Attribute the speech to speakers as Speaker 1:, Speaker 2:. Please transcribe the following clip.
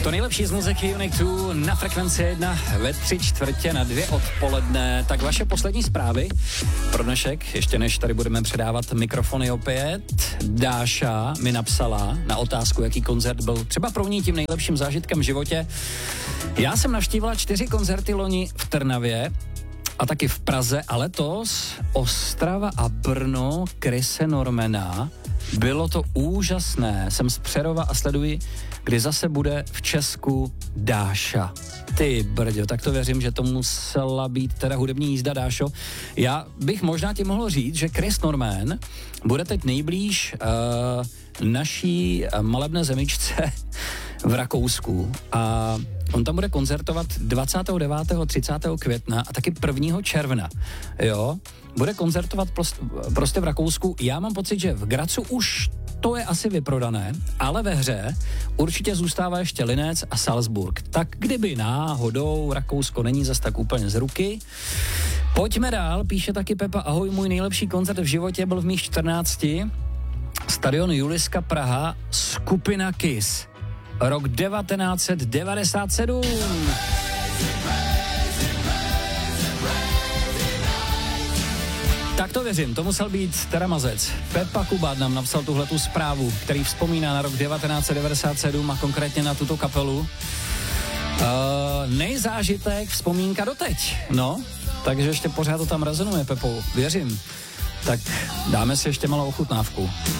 Speaker 1: To nejlepší z muziky Unique 2 na frekvenci 1 ve 3:45 odpoledne. Tak vaše poslední zprávy pro dnešek, ještě než tady budeme předávat mikrofony opět. Dáša mi napsala na otázku, jaký koncert byl třeba pro ní tím nejlepším zážitkem v životě. Já jsem navštívila 4 koncerty loni v Trnavě a taky v Praze a letos Ostrava a Brno Chrise Normana. Bylo to úžasné. Jsem z Přerova a sleduji, kdy zase bude v Česku Dáša. Ty brďo, tak to věřím, že to musela být teda hudební jízda, Dášo. Já bych možná ti mohl říct, že Chris Norman bude teď nejblíž naší malebné zemičce v Rakousku a on tam bude koncertovat 29. 30. května a taky 1. června. Jo, bude koncertovat prostě v Rakousku. Já mám pocit, že v Grazu už to je asi vyprodané, ale ve hře určitě zůstává ještě Linec a Salzburg. Tak kdyby náhodou Rakousko není zas tak úplně z ruky. Pojďme dál, píše taky Pepa. Ahoj, můj nejlepší koncert v životě byl v mých 14. Stadion Juliska Praha, skupina Kiss. Rok 1997. Tak to věřím, to musel být teda mazec. Pepa Kubát nám napsal tuhletu zprávu, který vzpomíná na rok 1997 a konkrétně na tuto kapelu. Nejzážitek, vzpomínka doteď. No, takže ještě pořád to tam rezonuje, Pepo, věřím. Tak dáme si ještě malou ochutnávku.